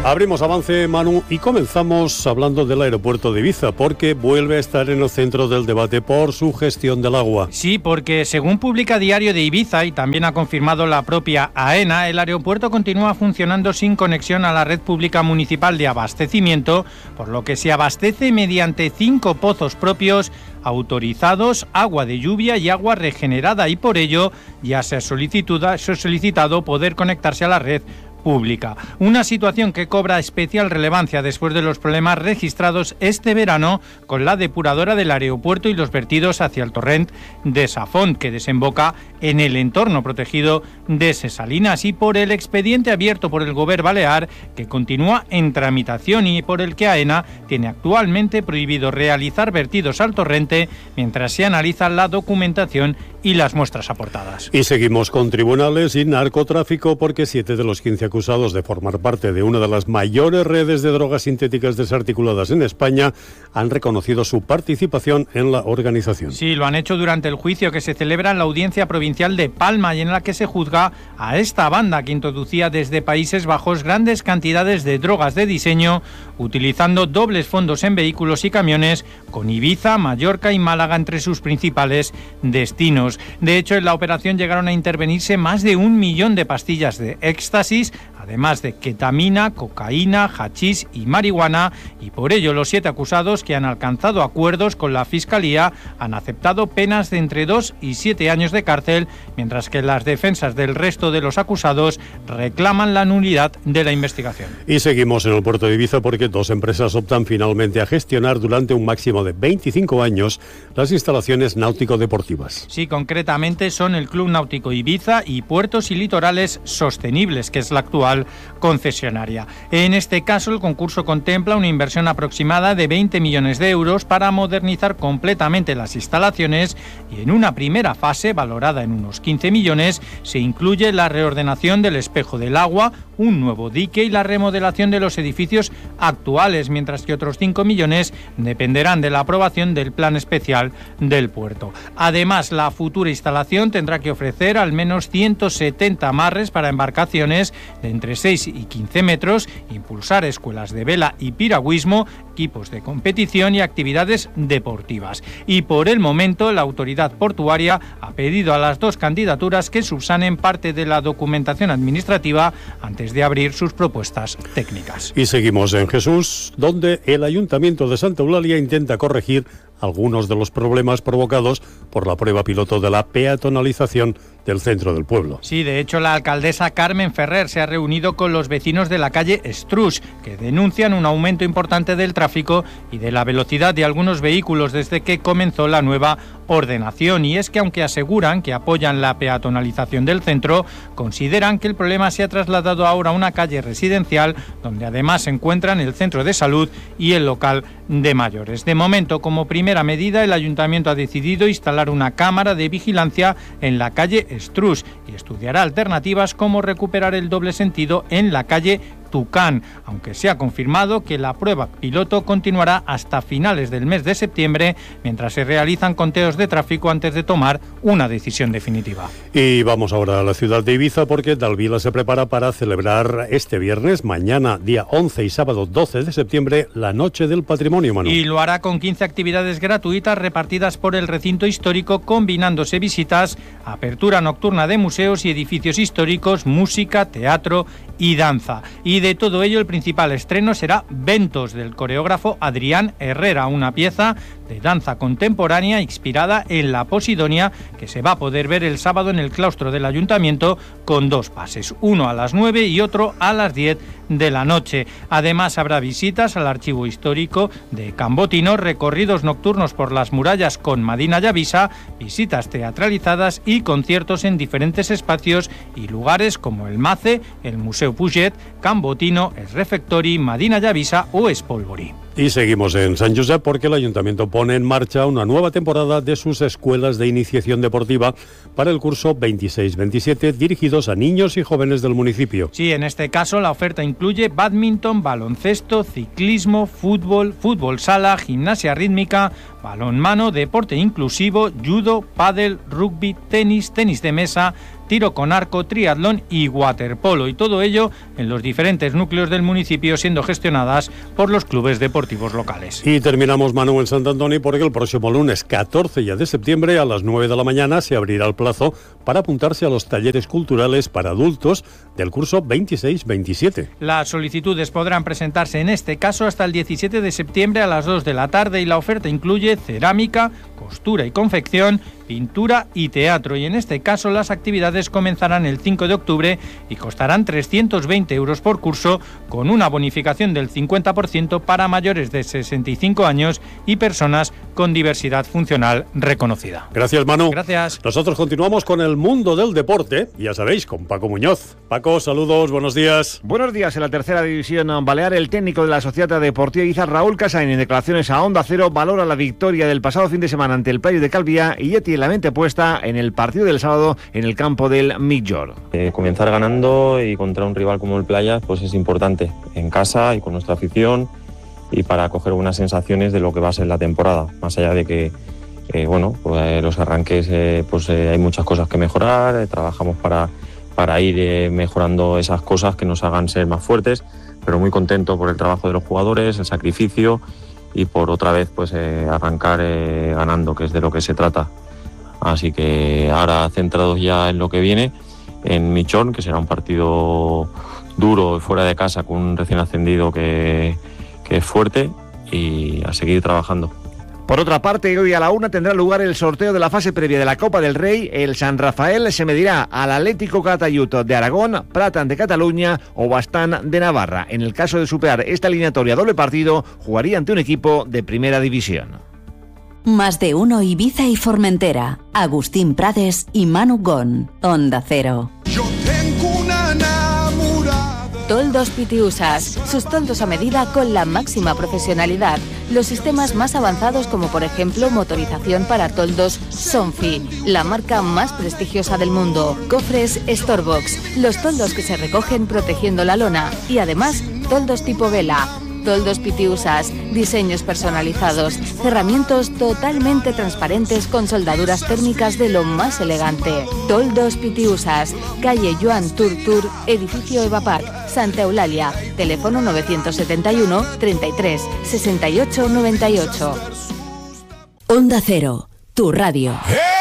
Abrimos avance, Manu, y comenzamos hablando del aeropuerto de Ibiza, porque vuelve a estar en el centro del debate por su gestión del agua. Sí, porque según publica Diario de Ibiza y también ha confirmado la propia AENA, el aeropuerto continúa funcionando sin conexión a la red pública municipal de abastecimiento, por lo que se abastece mediante 5 pozos propios autorizados, agua de lluvia y agua regenerada, y por ello ya se ha solicitado poder conectarse a la red pública. Una situación que cobra especial relevancia después de los problemas registrados este verano con la depuradora del aeropuerto y los vertidos hacia el torrent de Safont, que desemboca en el entorno protegido de Ses Salines, y por el expediente abierto por el Govern Balear, que continúa en tramitación y por el que AENA tiene actualmente prohibido realizar vertidos al torrente mientras se analiza la documentación y las muestras aportadas. Y seguimos con tribunales y narcotráfico, porque 7 de los 15 acusados de formar parte de una de las mayores redes de drogas sintéticas desarticuladas en España han reconocido su participación en la organización. Sí, lo han hecho durante el juicio que se celebra en la Audiencia Provincial de Palma y en la que se juzga a esta banda que introducía desde Países Bajos grandes cantidades de drogas de diseño, utilizando dobles fondos en vehículos y camiones, con Ibiza, Mallorca y Málaga entre sus principales destinos. De hecho, en la operación llegaron a intervenirse más de 1 millón de pastillas de éxtasis, además de ketamina, cocaína, hachís y marihuana, y por ello los 7 acusados, que han alcanzado acuerdos con la Fiscalía, han aceptado penas de entre 2 y 7 años de cárcel, mientras que las defensas del resto de los acusados reclaman la nulidad de la investigación. Y seguimos en el puerto de Ibiza, porque 2 empresas optan finalmente a gestionar durante un máximo de 25 años las instalaciones náutico-deportivas. Sí, concretamente son el Club Náutico Ibiza y Puertos y Litorales Sostenibles, que es la actual concesionaria. En este caso, el concurso contempla una inversión aproximada de 20 millones de euros para modernizar completamente las instalaciones, y en una primera fase, valorada en unos 15 millones, se incluye la reordenación del espejo del agua, un nuevo dique y la remodelación de los edificios actuales, mientras que otros 5 millones dependerán de la aprobación del plan especial del puerto. Además, la futura instalación tendrá que ofrecer al menos 170 amarres para embarcaciones de entre 6 y 15 metros, impulsar escuelas de vela y piragüismo, equipos de competición y actividades deportivas. Y por el momento, la autoridad portuaria ha pedido a las 2 candidaturas que subsanen parte de la documentación administrativa antes de abrir sus propuestas técnicas. Y seguimos en Jesús, donde el Ayuntamiento de Santa Eulalia intenta corregir algunos de los problemas provocados por la prueba piloto de la peatonalización del centro del pueblo. Sí, de hecho, la alcaldesa Carmen Ferrer se ha reunido con los vecinos de la calle Estruix, que denuncian un aumento importante del tráfico y de la velocidad de algunos vehículos desde que comenzó la nueva ordenación. Y es que, aunque aseguran que apoyan la peatonalización del centro, consideran que el problema se ha trasladado ahora a una calle residencial, donde además se encuentran el centro de salud y el local de mayores. De momento, como primera medida, el ayuntamiento ha decidido instalar una cámara de vigilancia en la calle Estruix y estudiará alternativas como recuperar el doble sentido en la calle Tucán, aunque se ha confirmado que la prueba piloto continuará hasta finales del mes de septiembre, mientras se realizan conteos de tráfico antes de tomar una decisión definitiva. Y vamos ahora a la ciudad de Ibiza, porque Dalvila se prepara para celebrar este viernes, mañana, día 11 y sábado 12 de septiembre, la Noche del Patrimonio, Manu. Y lo hará con 15 actividades gratuitas repartidas por el recinto histórico, combinándose visitas, apertura nocturna de museos y edificios históricos, música, teatro y danza. Y de todo ello, el principal estreno será Ventos, del coreógrafo Adrián Herrera, una pieza de danza contemporánea inspirada en la Posidonia, que se va a poder ver el sábado en el claustro del ayuntamiento con 2 pases, uno a las 9 y otro a las 10 de la noche. Además, habrá visitas al archivo histórico de Can Botino, recorridos nocturnos por las murallas con Madina Llavisa, visitas teatralizadas y conciertos en diferentes espacios y lugares como el MACE, el Museu Puget, Can Botino, el Refectori, Madina Llavisa o Espolvorí. Y seguimos en Sant Josep, porque el Ayuntamiento pone en marcha una nueva temporada de sus escuelas de iniciación deportiva para el curso 26-27, dirigidos a niños y jóvenes del municipio. Sí, en este caso la oferta incluye bádminton, baloncesto, ciclismo, fútbol, fútbol sala, gimnasia rítmica, balonmano, deporte inclusivo, judo, pádel, rugby, tenis de mesa, tiro con arco, triatlón y waterpolo, y todo ello en los diferentes núcleos del municipio, siendo gestionadas por los clubes deportivos locales. Y terminamos, Manu, en Sant Antoni, porque el próximo lunes 14 ya de septiembre a las 9 de la mañana se abrirá el plazo para apuntarse a los talleres culturales para adultos del curso 26-27. Las solicitudes podrán presentarse en este caso hasta el 17 de septiembre a las 2 de la tarde y la oferta incluye cerámica, costura y confección, pintura y teatro, y en este caso las actividades comenzarán el 5 de octubre y costarán 320 euros por curso, con una bonificación del 50% para mayores de 65 años y personas con diversidad funcional reconocida. Gracias, Manu. Gracias. Nosotros continuamos con el mundo del deporte, ya sabéis, con Paco Muñoz. Paco, saludos, buenos días. Buenos días. En la tercera división balear, el técnico de la Sociedad Deportiva Ibiza, Raúl Casain, en declaraciones a Onda Cero, valora la victoria del pasado fin de semana ante el Playos de Calviá y ya tiene la mente puesta en el partido del sábado en el campo del Migjorn. Comenzar ganando y contra un rival como el Playas pues es importante, en casa y con nuestra afición, y para coger buenas sensaciones de lo que va a ser la temporada, más allá de que los arranques hay muchas cosas que mejorar, trabajamos para ir mejorando esas cosas que nos hagan ser más fuertes, pero muy contento por el trabajo de los jugadores, el sacrificio, y por otra vez arrancar ganando, que es de lo que se trata. Así que ahora centrados ya en lo que viene, en Migjorn, que será un partido duro fuera de casa con un recién ascendido que es fuerte, y a seguir trabajando. Por otra parte, hoy a la 1 tendrá lugar el sorteo de la fase previa de la Copa del Rey. El San Rafael se medirá al Atlético Calatayud de Aragón, Platan de Cataluña o Bastán de Navarra. En el caso de superar esta eliminatoria doble partido, jugaría ante un equipo de primera división. Más de uno Ibiza y Formentera. Agustín Prades y Manu Gon. Onda Cero. Yo tengo una enamorada. Toldos Pitiusas. Sus toldos a medida con la máxima profesionalidad. Los sistemas más avanzados, como por ejemplo motorización para toldos Sonfi, la marca más prestigiosa del mundo. Cofres Storebox. Los toldos que se recogen protegiendo la lona. Y además, toldos tipo vela. Toldos Pitiusas, diseños personalizados, cerramientos totalmente transparentes con soldaduras térmicas de lo más elegante. Toldos Pitiusas, calle Joan Turtur, edificio Evapac, Santa Eulalia, teléfono 971 33 68 98. Onda Cero, tu radio.